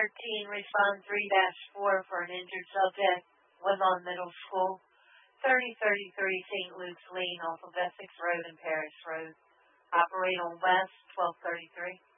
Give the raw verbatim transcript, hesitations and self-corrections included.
thirteen, respond three dash four for an injured subject, Woodlawn Middle School, thirty thirty-three Saint Luke's Lane off of Essex Road and Paris Road. Operate on West, twelve thirty-three.